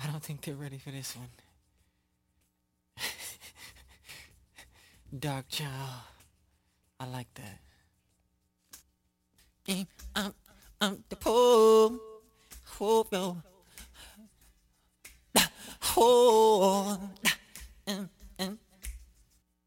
I don't think they're ready for this one. Dark Child. I like that. Yeah, the poor. Oh, no. Oh,